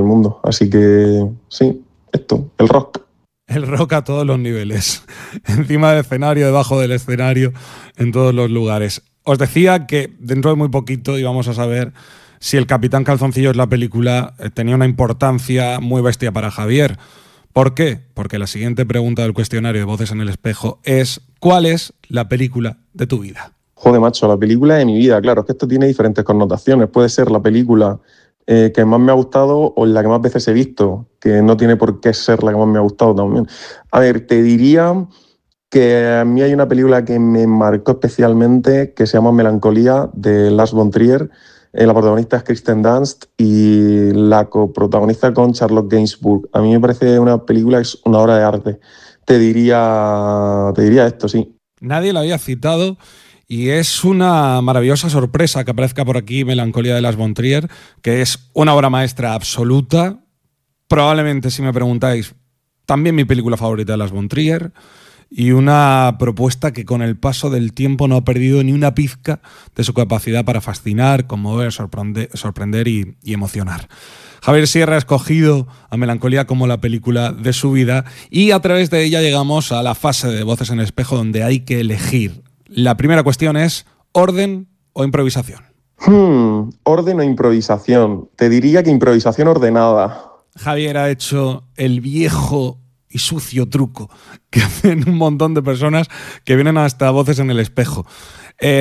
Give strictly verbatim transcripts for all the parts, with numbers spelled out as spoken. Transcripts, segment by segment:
mundo. Así que sí, esto, el rock. El rock a todos los niveles, encima del escenario, debajo del escenario, en todos los lugares. Os decía que dentro de muy poquito íbamos a saber si El Capitán Calzoncillos, la película, tenía una importancia muy bestia para Javier. ¿Por qué? Porque la siguiente pregunta del cuestionario de Voces en el Espejo es: ¿cuál es la película de tu vida? Joder, macho, la película de mi vida, claro, es que esto tiene diferentes connotaciones. Puede ser la película eh, que más me ha gustado o la que más veces he visto, que no tiene por qué ser la que más me ha gustado también. A ver, te diría que a mí hay una película que me marcó especialmente, que se llama Melancolía, de Lars von Trier. Eh, la protagonista es Kirsten Dunst y la coprotagonista con Charlotte Gainsbourg. A mí me parece una película que es una obra de arte. Te diría, te diría esto, sí. Nadie la había citado y es una maravillosa sorpresa que aparezca por aquí Melancolía de Lars von Trier, que es una obra maestra absoluta. Probablemente, si me preguntáis, también mi película favorita de Lars von Trier, y una propuesta que con el paso del tiempo no ha perdido ni una pizca de su capacidad para fascinar, conmover, sorprender, sorprender y, y emocionar. Javier Sierra ha escogido a Melancolía como la película de su vida y a través de ella llegamos a la fase de Voces en el Espejo, donde hay que elegir. La primera cuestión es: ¿orden o improvisación? Hmm, orden o improvisación. Te diría que improvisación ordenada. Javier ha hecho el viejo y sucio truco que hacen un montón de personas que vienen hasta Voces en el Espejo. Eh,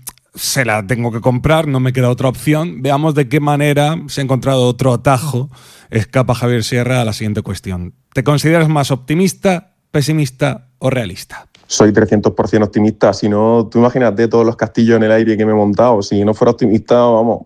se la tengo que comprar, no me queda otra opción. Veamos de qué manera, se ha encontrado otro atajo, escapa Javier Sierra a la siguiente cuestión. ¿Te consideras más optimista, pesimista o realista? Soy trescientos por ciento optimista. Si no, tú imagínate todos los castillos en el aire que me he montado. Si no fuera optimista, vamos,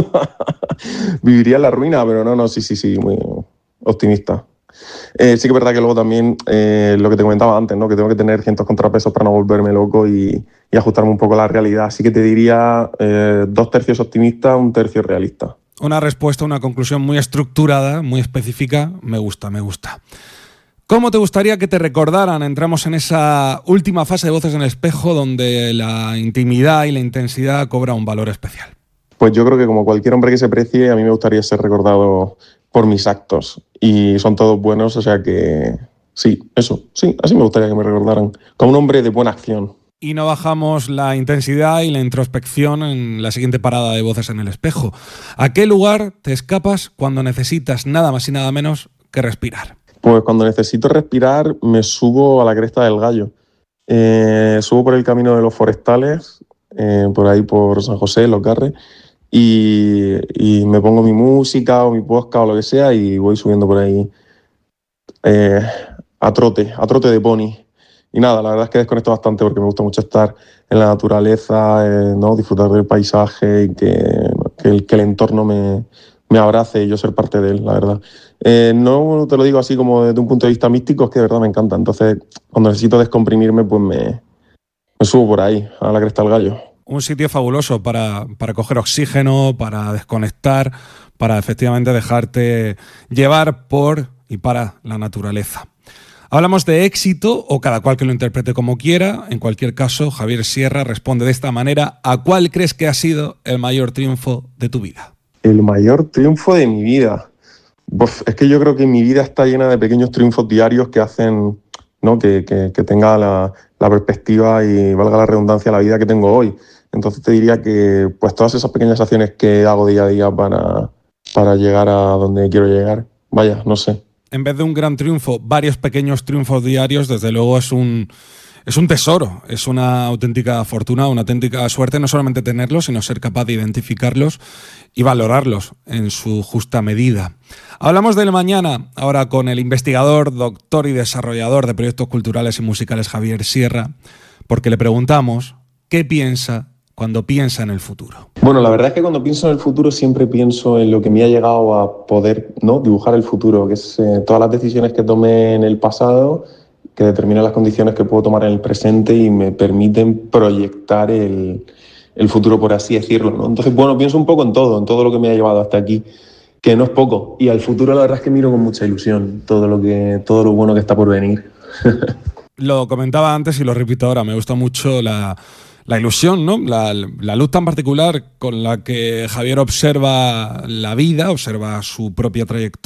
viviría en la ruina, pero no, no, sí, sí, sí, muy optimista. Eh, sí que es verdad que luego también eh, lo que te comentaba antes, ¿no? Que tengo que tener cientos contrapesos para no volverme loco y, y ajustarme un poco a la realidad. Así que te diría eh, dos tercios optimista, un tercio realista. Una respuesta, una conclusión muy estructurada, muy específica. Me gusta, me gusta. ¿Cómo te gustaría que te recordaran? Entramos en esa última fase de Voces en el Espejo, donde la intimidad y la intensidad cobra un valor especial. Pues yo creo que como cualquier hombre que se precie, a mí me gustaría ser recordado por mis actos. Y son todos buenos, o sea que sí, eso, sí, así me gustaría que me recordaran. Como un hombre de buena acción. Y no bajamos la intensidad y la introspección en la siguiente parada de Voces en el Espejo. ¿A qué lugar te escapas cuando necesitas nada más y nada menos que respirar? Pues cuando necesito respirar me subo a la Cresta del Gallo. Eh, subo por el camino de los forestales, eh, por ahí por San José, Los Garres, y, y me pongo mi música o mi podcast o lo que sea y voy subiendo por ahí eh, a trote, a trote de pony. Y nada, la verdad es que desconecto bastante porque me gusta mucho estar en la naturaleza, eh, ¿no? Disfrutar del paisaje y que, que, el, que el entorno me, me abrace y yo ser parte de él, la verdad. Eh, no te lo digo así como desde un punto de vista místico, es que de verdad me encanta. Entonces, cuando necesito descomprimirme, pues me, me subo por ahí, a la Cresta del Gallo. Un sitio fabuloso para, para coger oxígeno, para desconectar, para efectivamente dejarte llevar por y para la naturaleza. Hablamos de éxito, o cada cual que lo interprete como quiera. En cualquier caso, Javier Sierra responde de esta manera: ¿a cuál crees que ha sido el mayor triunfo de tu vida? El mayor triunfo de mi vida. Uf, es que yo creo que mi vida está llena de pequeños triunfos diarios que hacen, ¿no? que, que, que tenga la, la perspectiva y valga la redundancia la vida que tengo hoy. Entonces te diría que pues todas esas pequeñas acciones que hago día a día para, para llegar a donde quiero llegar, vaya, no sé. En vez de un gran triunfo, varios pequeños triunfos diarios, desde luego es un, es un tesoro, es una auténtica fortuna, una auténtica suerte, no solamente tenerlos, sino ser capaz de identificarlos y valorarlos en su justa medida. Hablamos del mañana, ahora con el investigador, doctor y desarrollador de proyectos culturales y musicales Javier Sierra, porque le preguntamos qué piensa cuando piensa en el futuro. Bueno, la verdad es que cuando pienso en el futuro siempre pienso en lo que me ha llegado a poder, ¿no? dibujar el futuro, que es eh, todas las decisiones que tomé en el pasado, que determinan las condiciones que puedo tomar en el presente y me permiten proyectar el, el futuro, por así decirlo, ¿no? Entonces, bueno, pienso un poco en todo, en todo lo que me ha llevado hasta aquí, que no es poco. Y al futuro la verdad es que miro con mucha ilusión todo lo, que, todo lo bueno que está por venir. Lo comentaba antes y lo repito ahora, me gusta mucho la... La ilusión, ¿no? La, la luz tan particular con la que Javier observa la vida, observa su propia trayectoria.